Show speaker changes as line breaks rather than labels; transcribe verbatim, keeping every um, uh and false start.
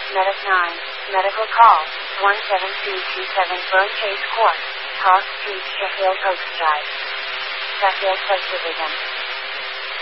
Medic nine, medical call, one seven two two seven Fern Chase Court, Park Street, Sheffield Oakside. Sheffield Post Division.